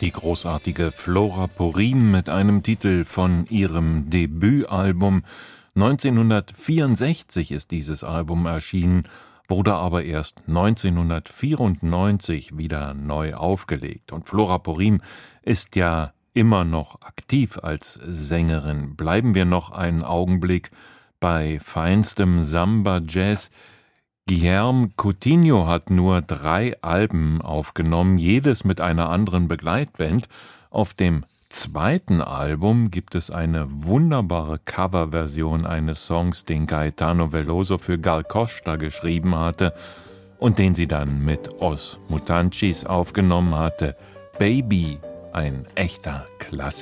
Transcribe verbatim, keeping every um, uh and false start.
Die großartige Flora Purim mit einem Titel von ihrem Debütalbum. neunzehnhundertvierundsechzig ist dieses Album erschienen, wurde aber erst neunzehnhundertvierundneunzig wieder neu aufgelegt. Und Flora Purim ist ja immer noch aktiv als Sängerin. Bleiben wir noch einen Augenblick bei feinstem Samba-Jazz. Guillermo Coutinho hat nur drei Alben aufgenommen, jedes mit einer anderen Begleitband. Auf dem zweiten Album gibt es eine wunderbare Coverversion eines Songs, den Gaetano Veloso für Gal Costa geschrieben hatte und den sie dann mit Os Mutanchis aufgenommen hatte. Baby, ein echter Klassiker.